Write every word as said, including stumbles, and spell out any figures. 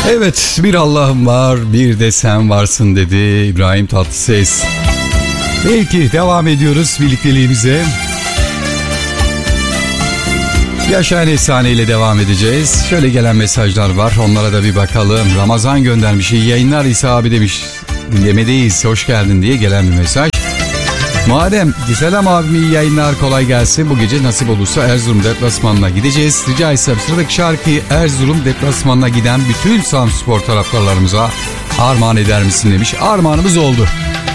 Evet, bir Allah'ım var, bir de sen varsın dedi İbrahim Tatlıses. Peki, devam ediyoruz birlikteliğimize. Yaşayan Efsane ile devam edeceğiz. Şöyle gelen mesajlar var, onlara da bir bakalım. Ramazan göndermiş, iyi yayınlar İsa abi demiş. Dinlemedeyiz, hoş geldin diye gelen bir mesaj. Muharrem, selam abim, iyi yayınlar, kolay gelsin. Bu gece nasip olursa Erzurum deplasmanına gideceğiz. Rica etsem sıradaki şarkıyı Erzurum deplasmanına giden bütün Samspor taraftarlarımıza armağan eder misin demiş. Armağanımız oldu.